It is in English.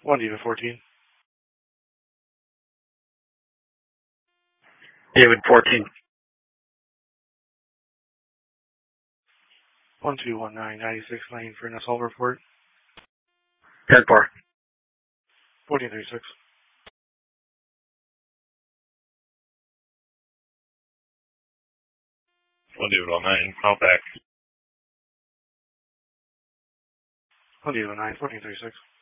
1 David 14. David 14. 1219 96 Lane for an assault report. 10-4. 1436. 1 David 19, call back. 1 David 9 1436.